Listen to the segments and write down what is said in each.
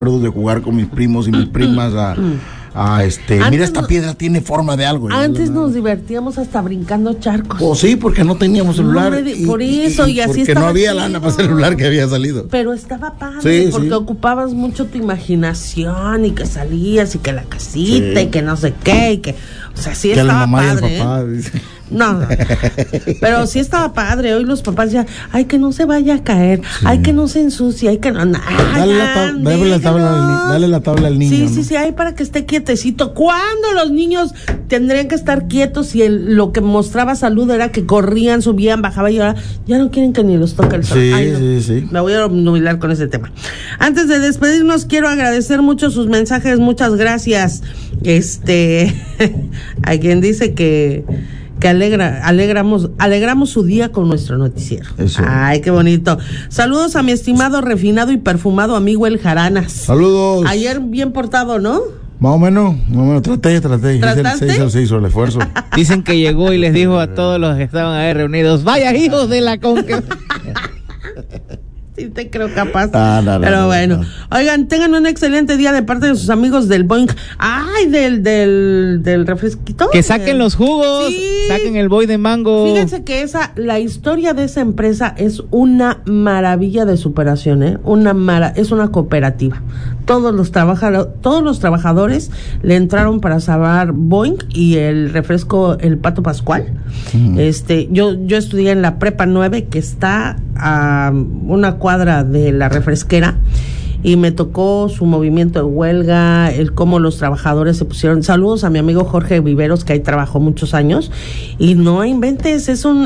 de jugar con mis primos y mis primas mira, esta piedra tiene forma de algo. Antes nos divertíamos hasta brincando charcos. Pues sí, porque no teníamos celular. Por eso, y así porque no había lana para celular que había salido. Pero estaba padre, porque ocupabas mucho tu imaginación y que salías y que la casita y que no sé qué, y que, o sea, sí estaba la mamá padre. Y el papá, dice. No, pero sí estaba padre. Hoy los papás ya, ay, que no se vaya a caer, ay, que no se ensucie, ay, que no, dale la tabla al niño. Sí, ay, para que esté quietecito. ¿Cuándo los niños tendrían que estar quietos y lo que mostraba salud era que corrían, subían, bajaban y ahora ya no quieren que ni los toque el sol? Sí. Me voy a nubilar con ese tema. Antes de despedirnos, quiero agradecer mucho sus mensajes, muchas gracias. Hay quien dice que alegramos su día con nuestro noticiero. Eso. Ay, qué bonito. Saludos a mi estimado, refinado y perfumado amigo El Jaranas. Saludos. Ayer bien portado, ¿no? Más o menos, traté. ¿Trataste? Se hizo el esfuerzo. Dicen que llegó y les dijo a todos los que estaban ahí reunidos, vaya hijos de la conque. Sí te creo capaz. Pero bueno. Oigan, tengan un excelente día de parte de sus amigos del Boing. Ay, del refresquito. Que saquen los jugos, saquen el boy de mango. Fíjense que la historia de esa empresa es una maravilla de superación, es una cooperativa. Todos los trabajadores le entraron para salvar Boing y el refresco El Pato Pascual. Yo estudié en la Prepa 9, que está a una cuadra de la refresquera, y me tocó su movimiento de huelga, el cómo los trabajadores se pusieron. Saludos a mi amigo Jorge Viveros, que ahí trabajó muchos años, y no inventes,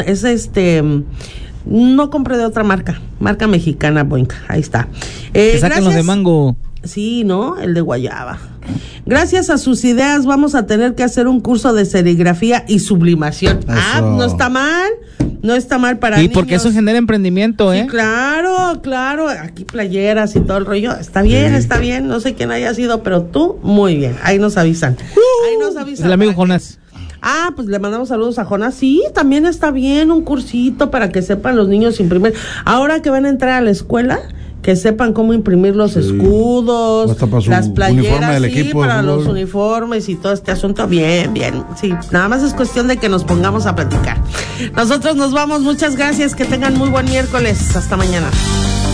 no compré de otra marca mexicana, Boing, ahí está. Que saquen los de mango. Sí, ¿no? El de guayaba. Gracias a sus ideas vamos a tener que hacer un curso de serigrafía y sublimación. Eso. No está mal para niños. Y porque eso genera emprendimiento, Sí, claro. Aquí playeras y todo el rollo. Está bien. No sé quién haya sido, pero tú, muy bien. Ahí nos avisan. Es el amigo Jonás. Pues le mandamos saludos a Jonás. Sí, también está bien un cursito para que sepan los niños imprimir. Ahora que van a entrar a la escuela, que sepan cómo imprimir los escudos, las playeras, del equipo, para los uniformes y todo este asunto. Bien, sí, nada más es cuestión de que nos pongamos a platicar. Nosotros nos vamos, muchas gracias, que tengan muy buen miércoles, hasta mañana.